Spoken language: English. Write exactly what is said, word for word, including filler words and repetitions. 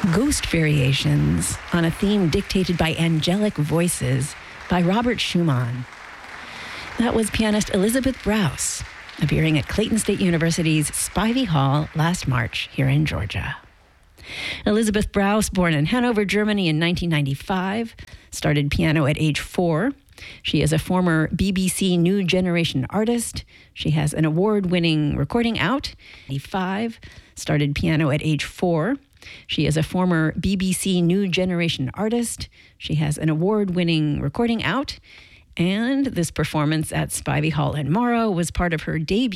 Ghost Variations on a theme dictated by angelic voices by Robert Schumann. That was pianist Elizabeth Brous, appearing at Clayton State University's Spivey Hall last March here in Georgia. Elizabeth Brous, born in Hanover, Germany in nineteen ninety-five, started piano at age four. She is a former B B C New Generation artist. She has an award-winning recording out. ninety-five, started piano at age four. She is a former B B C New Generation artist. She has an award-winning recording out. And this performance at Spivey Hall in Morrow was part of her debut